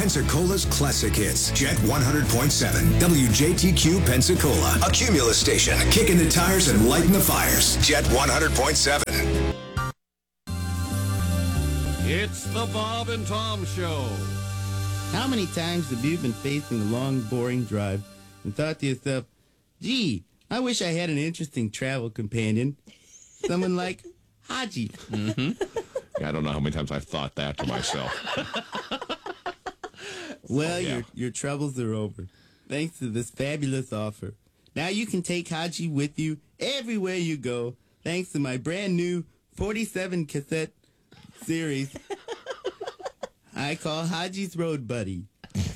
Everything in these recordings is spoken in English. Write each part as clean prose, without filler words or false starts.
Pensacola's classic hits. Jet 100.7. WJTQ Pensacola. A Cumulus station. Kicking the tires and lighting the fires. Jet 100.7. It's the Bob and Tom Show. How many times have you been facing a long, boring drive and thought to yourself, gee, I wish I had an interesting travel companion. Someone like Haji. I don't know how many times I've thought that to myself. Well, your troubles are over, thanks to this fabulous offer. Now you can take Haji with you everywhere you go, thanks to my brand new 47 cassette series I call Haji's Road Buddy.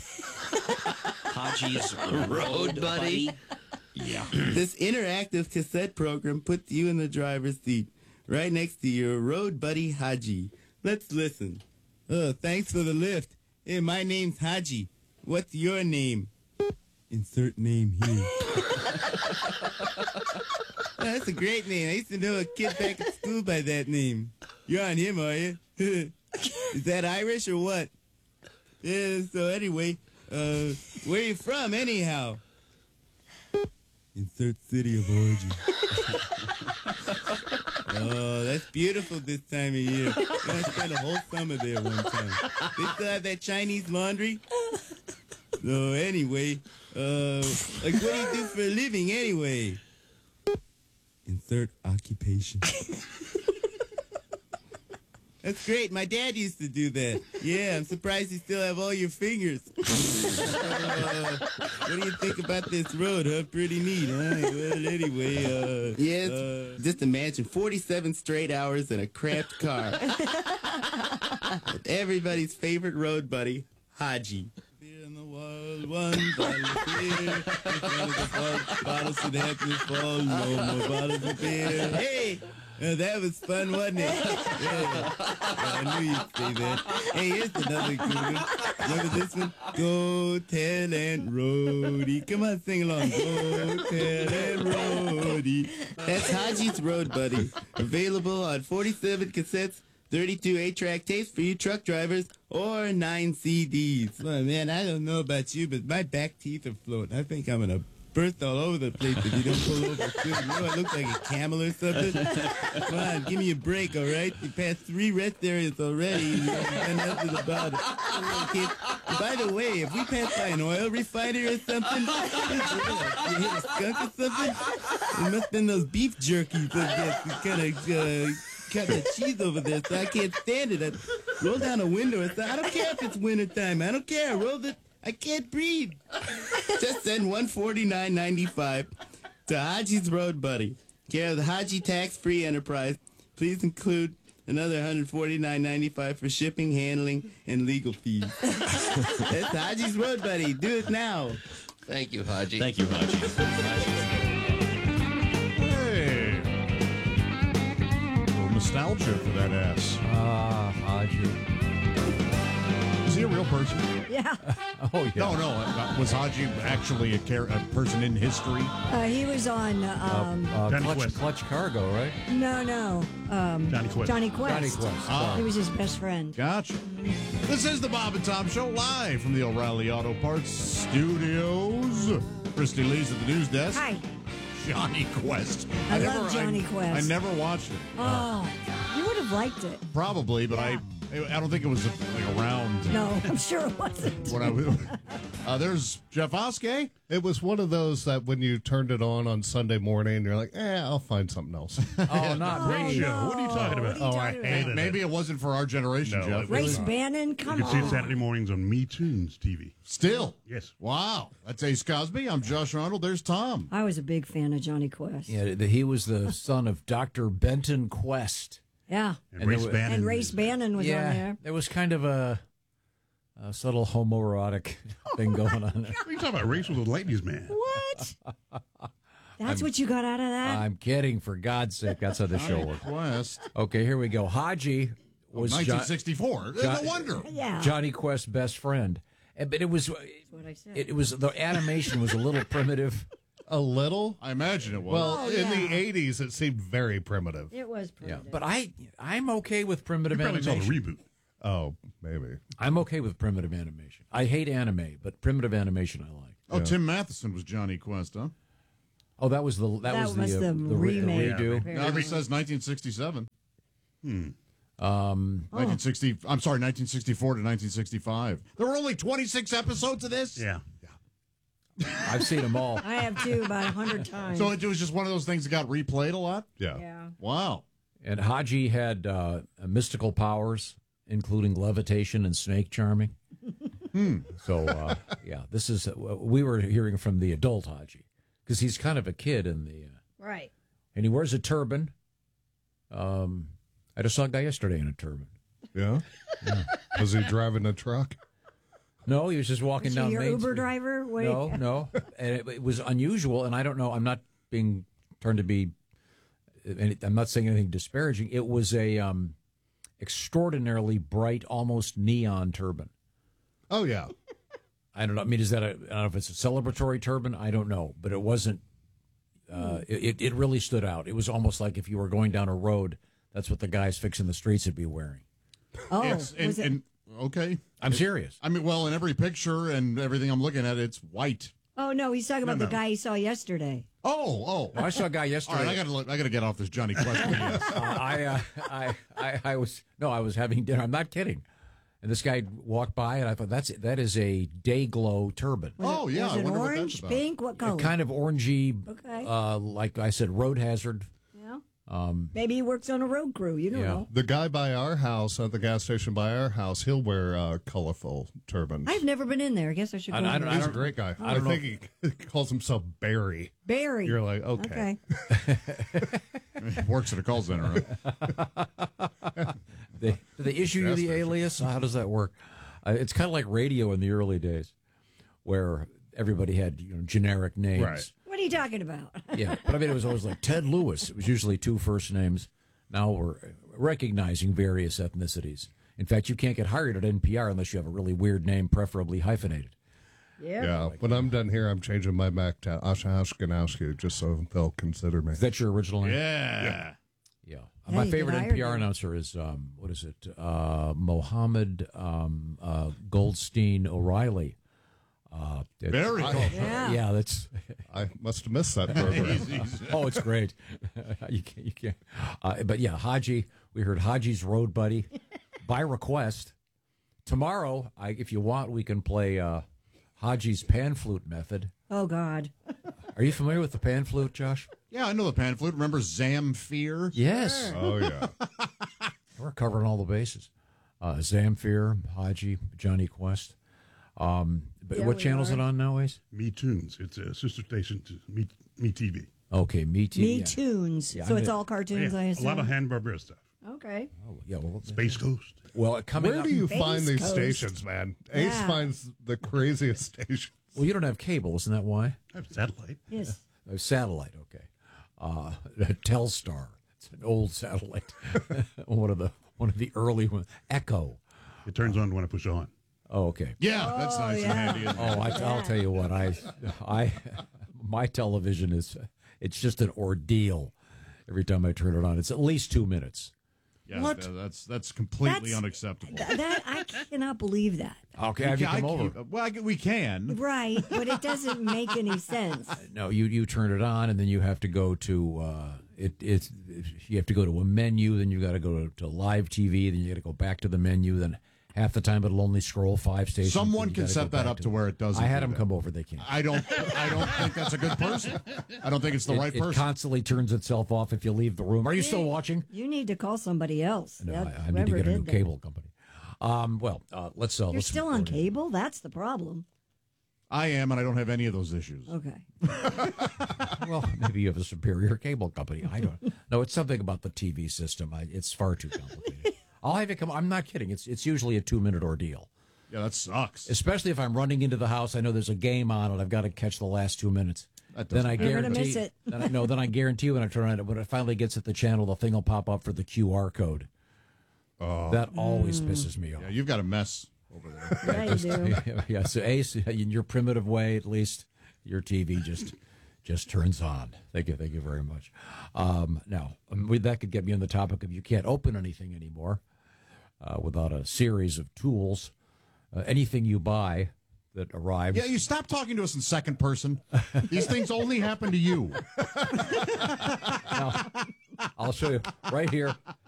Haji's Road Buddy? Yeah. This interactive cassette program puts you in the driver's seat, right next to your road buddy Haji. Let's listen. Thanks for the lift. Hey, my name's Haji. What's your name? Insert name here. That's a great name. I used to know a kid back at school by that name. You're on him, are you? Is that Irish or what? Yeah, so anyway, where are you from anyhow? Insert city of origin. Oh, that's beautiful this time of year. I spent a whole summer there one time. They still have that Chinese laundry? So anyway, like what do you do for a living anyway? Insert occupation. That's great. My dad used to do that. Yeah, I'm surprised you still have all your fingers. What do you think about this road, huh? Pretty neat, huh? Well, anyway, yes. Just imagine 47 straight hours in a cramped car. With everybody's favorite road buddy, Haji. In the wild one, bottles of beer. Bottles of happiness fall, no more bottles of beer. Hey! That was fun, wasn't it? Yeah. I knew you'd say that. Hey, here's another good one. Remember this one? Go tell Aunt Rhody. Come on, sing along. Go tell Aunt Rhody. That's Haji's Road Buddy. Available on 47 cassettes, 32 8-track tapes for you truck drivers, or 9 CDs. Well, man, I don't know about you, but my back teeth are floating. I think I'm going to burst all over the place if you don't pull over soon. You know, I look like a camel or something. Come on, give me a break, all right? You passed 3 rest areas already, and you haven't done nothing about it. Okay. By the way, if we pass by an oil refinery or something, you hit a skunk or something, it must have been those beef jerkies that kind of cut the cheese over there, so I can't stand it. I roll down a window and say, I don't care if it's wintertime. I don't care. I can't breathe. Just send $149.95 to Haji's Road Buddy, care of the Haji Tax-Free Enterprise. Please include another $149.95 for shipping, handling, and legal fees. That's Haji's Road Buddy. Do it now. Thank you, Haji. Thank you, Haji. Hey. A little nostalgia for that ass. Ah, Haji. Is he a real person? Yeah. Oh, yeah. No. Was Haji actually a person in history? He was on, Clutch Cargo, right? no. Johnny Quest. Johnny Quest. Johnny Quest. He was his best friend. Gotcha. This is the Bob and Tom Show, live from the O'Reilly Auto Parts Studios. Christy Lee's at the news desk. Hi. Johnny Quest. I love Johnny Quest. I never watched it. Oh, you would have liked it. Probably, but I don't think it was around. No, I'm sure it wasn't. When I was, there's Jeff Oskey. It was one of those that when you turned it on Sunday morning, you're like, I'll find something else. Oh, not Great me. show. What are you talking about? I hated it. Maybe it wasn't for our generation, No, Jeff. Race Bannon, come You can see it on. Saturday mornings on Me Tunes TV. Still? Yes. Wow. That's Ace Cosby. I'm Josh Arnold. There's Tom. I was a big fan of Johnny Quest. Yeah, he was the son of Dr. Benton Quest. Yeah. And And Race there Bannon. And Race Bannon was on there. There was kind of a subtle homoerotic thing going on there. What are you talking about? Race with a ladies' man. What? That's what you got out of that? I'm kidding, for God's sake. That's how the show works. Quest. Okay, here we go. Haji was 1964. No wonder. Yeah. Johnny Quest's best friend. But it was, That's what I said. it was, the animation was a little primitive. A little? I imagine it was. Well, in the 80s, it seemed very primitive. It was Yeah, primitive. but I'm okay with primitive You probably saw the animation. reboot. Oh, maybe. I'm okay with primitive animation. I hate anime, but primitive animation I like. Oh, Tim Matheson was Johnny Quest, huh? Oh, that was the remake. redo. No, this says 1967. 1964 to 1965. There were only 26 episodes of this? Yeah. I've seen them all. I have too, about 100 times. So it was just one of those things that got replayed a lot? Yeah. Wow. And Haji had mystical powers, including levitation and snake charming. So, this is, we were hearing from the adult Haji, because he's kind of a kid in the... Right. And he wears a turban. I just saw a guy yesterday in a turban. Yeah? Was he driving a truck? No, he was just walking down your Main Uber Street. driver? No. And it was unusual, and I don't know, I'm not being turned to be, I'm not saying anything disparaging. It was a extraordinarily bright, almost neon turban. Oh, yeah. I don't know. I mean, I don't know if it's a celebratory turban. I don't know, but it wasn't. It really stood out. It was almost like if you were going down a road, that's what the guys fixing the streets would be wearing. Oh, okay. I'm serious. I mean, well, in every picture and everything I'm looking at, it's white. Oh, no, he's talking about the guy he saw yesterday. Oh. I saw a guy yesterday. All right, I got to get off this Johnny Quest. I was having dinner. I'm not kidding. And this guy walked by, and I thought that is a day glow turban. Oh yeah, Was I it wonder orange, what that's about. pink, what color? Kind of orangey. Okay. Like I said, road hazard. Yeah. Maybe he works on a road crew. You don't know. The guy by our house, at the gas station by our house, he'll wear colorful turbans. I've never been in there. I guess I should go. He's a great guy. I think he calls himself Barry. Barry. You're like, okay. He works at a call center. Huh? Do they issue you the alias? How does that work? It's kind of like radio in the early days, where everybody had generic names. Right. What are you talking about? Yeah, but I mean, it was always like Ted Lewis. It was usually two first names. Now we're recognizing various ethnicities. In fact, you can't get hired at NPR unless you have a really weird name, preferably hyphenated. Yeah. When I'm done here, I'm changing my back to Asha Ashkenowski just so they'll consider me. Is that your original name? Yeah. Yeah. Yeah, My you favorite get hired NPR then. announcer is, what is it? Mohammed Goldstein O'Reilly. Very cool. Yeah, that's. I must have missed that program. Oh, it's great. You can't. But yeah, Haji. We heard Haji's Road Buddy by request. Tomorrow, if you want, we can play Haji's pan flute method. Oh, God. Are you familiar with the pan flute, Josh? Yeah, I know the pan flute. Remember Zamfir? Yes. Oh, yeah. We're covering all the bases. Zamfir, Haji, Johnny Quest. But Yeah, what we channel is are. it on nowadays? Me Tunes. It's a sister station to Me TV. Okay, Me TV. Me yeah. Tunes. Yeah, So I it's mean- all cartoons, I A assume? lot of Hanna-Barbera stuff. Okay. Oh, yeah. Space Coast. Well, coming Where up. do you Base find these Coast. stations, man? Ace Yeah. finds the craziest stations. Well, you don't have cable, isn't that why? I have satellite. Yes. Satellite. Okay. Telstar. It's an old satellite. one of the early ones. Echo. It turns on when I push on. Oh, okay. Yeah, that's nice and handy. Isn't it? Oh, I'll tell you what. My television it's just an ordeal. Every time I turn it on, it's at least 2 minutes. Yeah, What? That's completely That's- unacceptable. That I cannot believe that. Okay, have you come over? We can. Right, but it doesn't make any sense. No, you turn it on, and then you have to go to you have to go to a menu. Then you got to go to live TV. Then you got to go back to the menu. Then half the time it'll only scroll 5 stations. Someone then you can gotta set go that back up to where it doesn't. I had do them that. come over. They can't. I don't think that's a good person. I don't think it's the right It person. constantly turns itself off if you leave the room. Are you still watching? You need to call somebody else. No, That- I need to whoever get a did new that. cable company. Let's. You're let's still on cable? That's the problem. I am, and I don't have any of those issues. Okay. Well, maybe you have a superior cable company. I don't. No, it's something about the TV system. It's far too complicated. I'll have it come. I'm not kidding. It's usually a 2-minute ordeal. Yeah, that sucks. Especially if I'm running into the house, I know there's a game on, and I've got to catch the last 2 minutes. That Then doesn't I matter. You're gonna guarantee. miss it. Then I guarantee you when I turn on it, when it finally gets at the channel, the thing will pop up for the QR code. That always pisses me off. Yeah, you've got a mess over there. Yeah, you do. Yeah, so Ace, in your primitive way, at least your TV just turns on. Thank you very much. Now that could get me on the topic of you can't open anything anymore. without a series of tools. Anything you buy that arrives. Yeah, you stop talking to us in second person. These things only happen to you. Now, I'll show you right here.